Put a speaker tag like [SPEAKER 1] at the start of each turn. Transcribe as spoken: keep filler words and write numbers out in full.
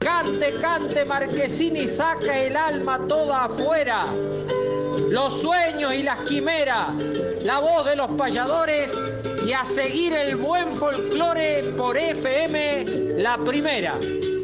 [SPEAKER 1] Cante, cante, Marquesini, saca el alma toda afuera. Los sueños y las quimeras, la voz de los payadores y a seguir el buen folclore por F M La Primera.